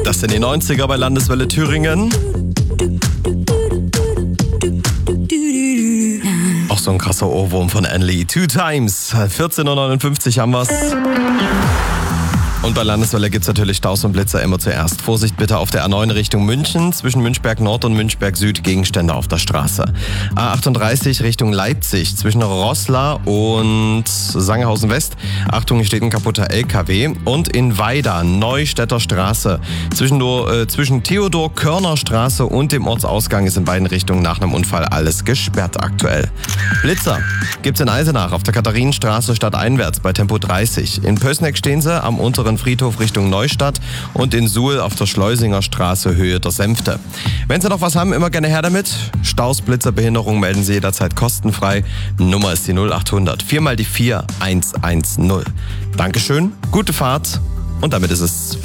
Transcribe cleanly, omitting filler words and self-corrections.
Das sind die 90er bei Landeswelle Thüringen. Auch so ein krasser Ohrwurm von Anne-Lee. Two Times. 14.59 Uhr haben wir's. Und bei Landeswelle gibt's natürlich Staus und Blitzer immer zuerst. Vorsicht bitte auf der A9 Richtung München, zwischen Münchberg Nord und Münchberg Süd Gegenstände auf der Straße. A38 Richtung Leipzig, zwischen Roßla und Sangerhausen West. Achtung, hier steht ein kaputter LKW. Und in Weida, Neustädter Straße, zwischen Theodor-Körner Straße und dem Ortsausgang ist in beiden Richtungen nach einem Unfall alles gesperrt aktuell. Blitzer gibt's in Eisenach auf der Katharinenstraße stadteinwärts bei Tempo 30. In Pößneck stehen sie am unteren Friedhof Richtung Neustadt und in Suhl auf der Schleusinger Straße Höhe der Senfte. Wenn Sie noch was haben, immer gerne her damit. Staus, Blitzer, Behinderung melden Sie jederzeit kostenfrei. Nummer ist die 0800 4 mal die 4 110. Dankeschön, gute Fahrt und damit ist es